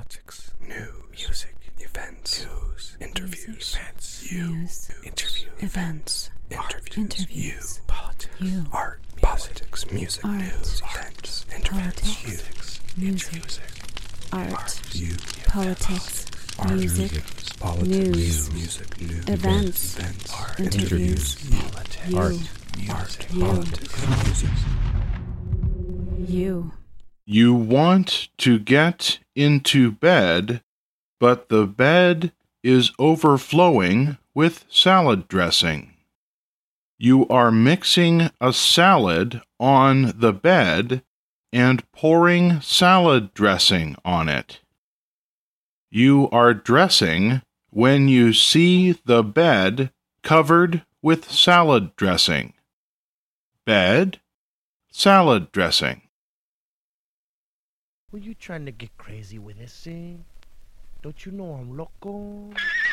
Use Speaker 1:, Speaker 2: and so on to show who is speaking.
Speaker 1: politics, news, music, events, news, interviews, events, interviews, events, interviews, politics, art, politics, music, news, events, interviews, music, art, politics, music, news, events, interviews, art, politics, music.
Speaker 2: You want to get into bed, but the bed is overflowing with salad dressing. You are mixing a salad on the bed and pouring salad dressing on it. You are dressing when you see the bed covered with salad dressing. Bed, salad dressing.
Speaker 3: Were you trying to get crazy with this thing? Don't you know I'm loco?